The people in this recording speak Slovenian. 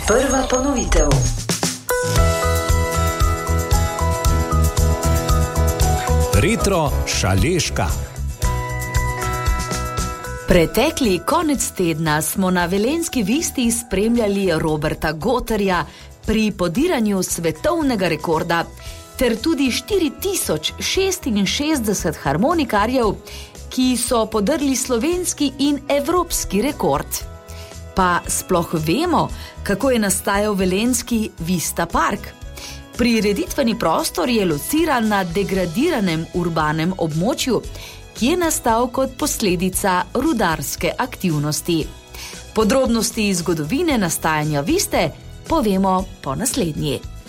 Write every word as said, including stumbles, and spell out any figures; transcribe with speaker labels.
Speaker 1: Prva ponovitev.
Speaker 2: Retro Šaleška.
Speaker 3: Pretekli konec tedna smo na Velenjski Visti spremljali Roberta Gotterja pri podiranju svetovnega rekorda ter tudi štiri tisoč šestinšestdeset harmonikarjev, ki so podrli slovenski in evropski rekord. Pa sploh vemo, kako je nastajal Velenjski Vista Park. Prireditveni prostor je lociran na degradiranem urbanem območju, ki je nastal kot posledica rudarske aktivnosti. Podrobnosti zgodovine nastajanja Viste povemo po naslednji.